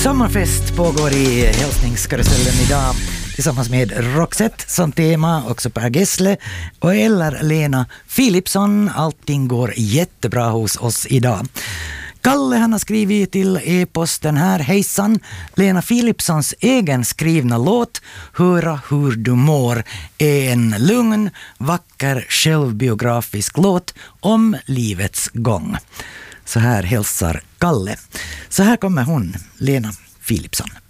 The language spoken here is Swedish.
Sommarfest pågår i hälsningskarusellen idag tillsammans med Roxette som tema, också Per Gessle och eller Lena Philipsson. Allting går jättebra hos oss idag. Kalle, han har skrivit till e-posten här: hejsan, Lena Philipssons egen skrivna låt Höra hur du mår är en lugn, vacker, självbiografisk låt om livets gång. Så här hälsar Kalle. Så här kommer hon, Lena Philipsson.